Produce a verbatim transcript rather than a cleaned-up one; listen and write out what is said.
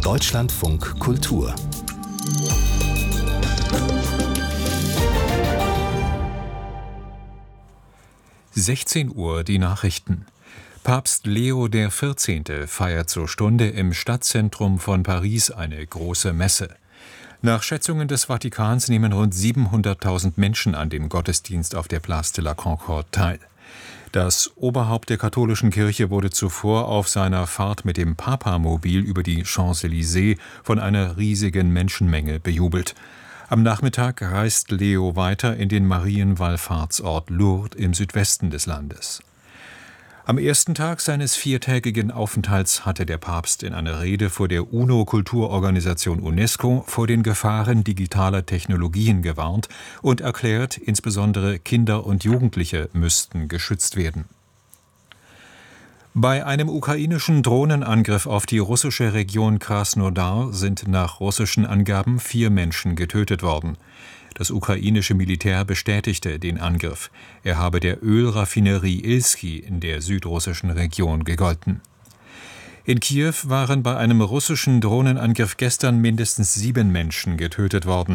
Deutschlandfunk Kultur. sechzehn Uhr die Nachrichten. Papst Leo der Vierzehnte feiert zur Stunde im Stadtzentrum von Paris eine große Messe. Nach Schätzungen des Vatikans nehmen rund siebenhunderttausend Menschen an dem Gottesdienst auf der Place de la Concorde teil. Das Oberhaupt der katholischen Kirche wurde zuvor auf seiner Fahrt mit dem Papamobil über die Champs-Élysées von einer riesigen Menschenmenge bejubelt. Am Nachmittag reist Leo weiter in den Marienwallfahrtsort Lourdes im Südwesten des Landes. Am ersten Tag seines viertägigen Aufenthalts hatte der Papst in einer Rede vor der UNO-Kulturorganisation UNESCO vor den Gefahren digitaler Technologien gewarnt und erklärt, insbesondere Kinder und Jugendliche müssten geschützt werden. Bei einem ukrainischen Drohnenangriff auf die russische Region Krasnodar sind nach russischen Angaben vier Menschen getötet worden. Das ukrainische Militär bestätigte den Angriff. Er habe der Ölraffinerie Ilski in der südrussischen Region gegolten. In Kiew waren bei einem russischen Drohnenangriff gestern mindestens sieben Menschen getötet worden.